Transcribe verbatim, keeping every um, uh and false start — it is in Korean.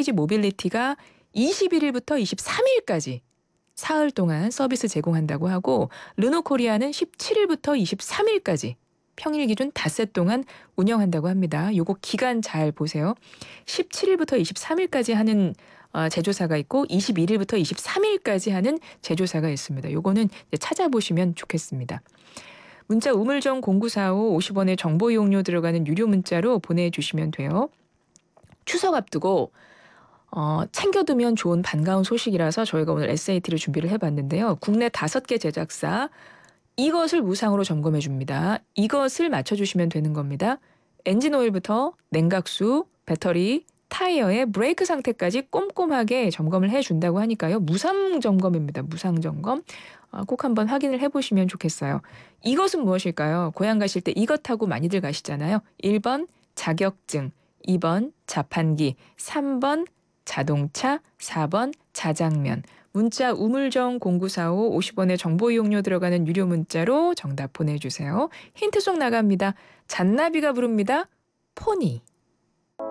홈페이지 모빌리티가 이십일 일부터 이십삼 일까지 사흘 동안 서비스 제공한다고 하고 르노코리아는 십칠 일부터 이십삼 일까지 평일 기준 닷새 동안 운영한다고 합니다. 요거 기간 잘 보세요. 십칠 일부터 이십삼 일까지 하는 어, 제조사가 있고 이십일 일부터 이십삼 일까지 하는 제조사가 있습니다. 요거는 이제 찾아보시면 좋겠습니다. 문자 우물정 공구사오 오십 원의 정보 이용료 들어가는 유료 문자로 보내주시면 돼요. 추석 앞두고 어, 챙겨두면 좋은 반가운 소식이라서 저희가 오늘 에스에이티를 준비를 해봤는데요. 국내 다섯 개 제작사 이것을 무상으로 점검해 줍니다. 이것을 맞춰주시면 되는 겁니다. 엔진오일부터 냉각수, 배터리, 타이어의 브레이크 상태까지 꼼꼼하게 점검을 해준다고 하니까요. 무상 점검입니다. 무상 점검. 어, 꼭 한번 확인을 해보시면 좋겠어요. 이것은 무엇일까요? 고향 가실 때 이것 타고 많이들 가시잖아요. 일 번 자격증, 이 번 자판기, 삼 번 자동차, 사 번 자장면. 문자 우물정 공구사오 오십 원의 정보 이용료 들어가는 유료 문자로 정답 보내주세요. 힌트 속 나갑니다. 잔나비가 부릅니다. 포니.